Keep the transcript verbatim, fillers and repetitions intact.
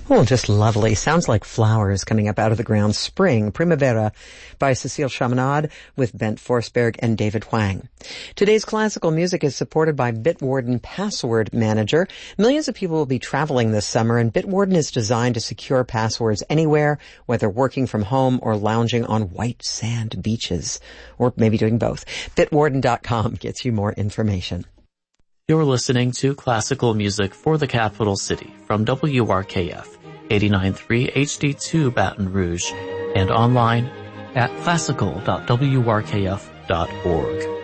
Oh, just lovely. Sounds like flowers coming up out of the ground. Spring, Primavera, by Cecile Chaminade with Bent Forsberg and David Huang. Today's classical music is supported by Bitwarden Password Manager. Millions of people will be traveling this summer, and Bitwarden is designed to secure passwords anywhere, whether working from home or lounging on white sand beaches, or maybe doing both. Bitwarden dot com gets you more information. You're listening to classical music for the capital city from W R K F. eighty-nine point three H D two Baton Rouge, and online at classical dot w r k f dot org.